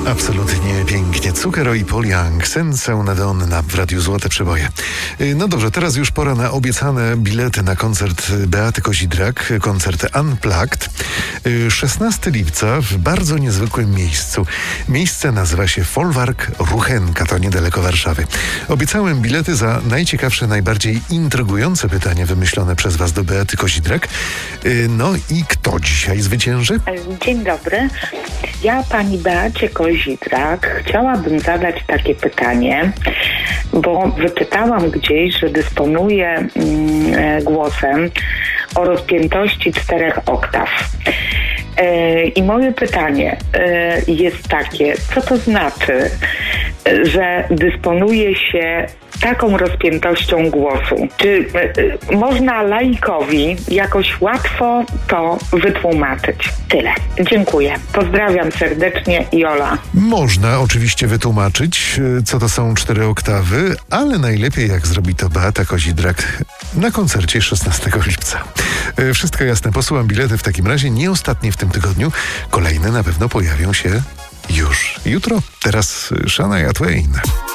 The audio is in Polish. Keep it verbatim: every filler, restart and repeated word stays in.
Absolutnie pięknie. Zucchero i Paul Young, Senza una donna w Radiu Złote Przeboje. No dobrze, teraz już pora na obiecane bilety na koncert Beaty Kozidrak, koncert Unplugged. szesnastego lipca w bardzo niezwykłym miejscu. Miejsce nazywa się Folwark Ruchenka, to niedaleko Warszawy. Obiecałem bilety za najciekawsze, najbardziej intrygujące pytania wymyślone przez Was do Beaty Kozidrak. No i kto dzisiaj zwycięży? Dzień dobry. Ja pani Beacie Kozidrak chciałabym zadać takie pytanie, bo wyczytałam gdzieś, że dysponuje mm, głosem o rozpiętości czterech oktaw. E, I moje pytanie e, jest takie, co to znaczy, e, że dysponuje się taką rozpiętością głosu? Czy e, można laikowi jakoś łatwo to wytłumaczyć? Tyle. Dziękuję. Pozdrawiam serdecznie, Jola. Można oczywiście wytłumaczyć, co to są cztery oktawy, ale najlepiej jak zrobi to Beata Kozidrak na koncercie szesnastego lipca. Wszystko jasne, posyłam bilety w takim razie, nie ostatnie w tym tygodniu. Kolejne na pewno pojawią się już jutro. Teraz Shania Twain.